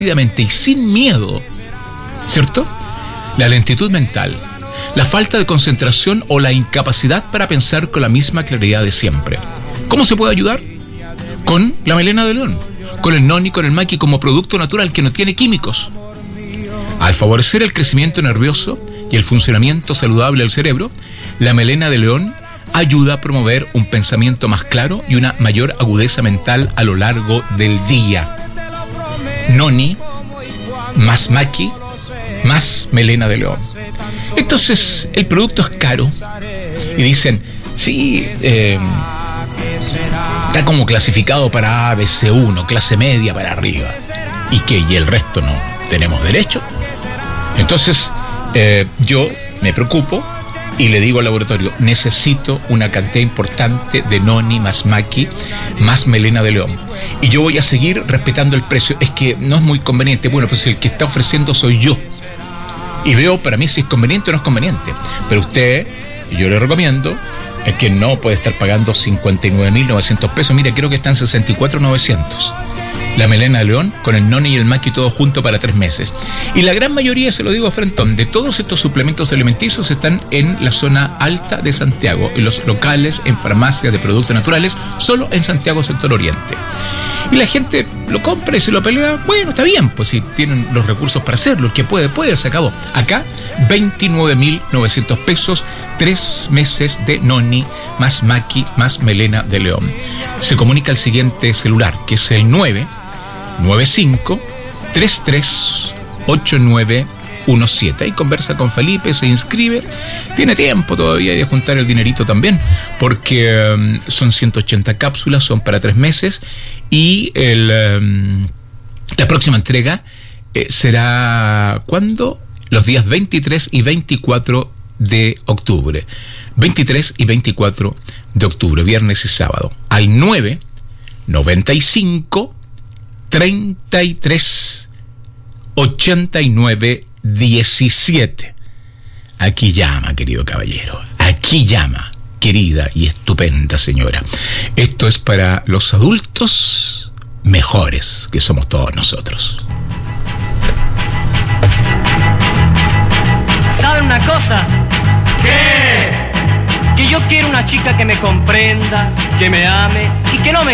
y sin miedo, ¿cierto? La lentitud mental, la falta de concentración o la incapacidad para pensar con la misma claridad de siempre. ¿Cómo se puede ayudar? Con la melena de león, con el noni, con el maqui como producto natural que no tiene químicos. Al favorecer el crecimiento nervioso y el funcionamiento saludable del cerebro, la melena de león ayuda a promover un pensamiento más claro y una mayor agudeza mental a lo largo del día. Noni más maqui más melena de león. Entonces el producto es caro y dicen, sí, está como clasificado para ABC1, clase media para arriba. ¿Y qué? ¿Y el resto no tenemos derecho? Entonces yo me preocupo y le digo al laboratorio, necesito una cantidad importante de noni más maqui más melena de león. Y yo voy a seguir respetando el precio. Es que no es muy conveniente. Bueno, pues el que está ofreciendo soy yo. Y veo para mí si es conveniente o no es conveniente. Pero usted, yo le recomiendo, es que no puede estar pagando 59.900 pesos. Mira, creo que están 64.900. La melena de león con el noni y el maqui todo junto para 3 meses. Y la gran mayoría, se lo digo a frentón, de todos estos suplementos alimenticios están en la zona alta de Santiago, en los locales, en farmacias de productos naturales, solo en Santiago Sector Oriente. Y la gente lo compra y se lo pelea. Bueno, está bien, pues si tienen los recursos para hacerlo, el que puede, se acabó. Acá, 29.900 pesos, 3 meses de noni más maqui más melena de león. Se comunica al siguiente celular, que es el 995-338917. Ahí conversa con Felipe, se inscribe. Tiene tiempo todavía de juntar el dinerito también, porque son 180 cápsulas, son para 3 meses. Y la próxima entrega será, ¿cuándo? Los días 23 y 24 de octubre. 23 y 24 de octubre, viernes y sábado. Al 995-338917. Aquí llama, querido caballero. Aquí llama, querida y estupenda señora. Esto es para los adultos mejores que somos todos nosotros. ¿Sabe una cosa? ¿Qué? Que yo quiero una chica que me comprenda, que me ame y que no me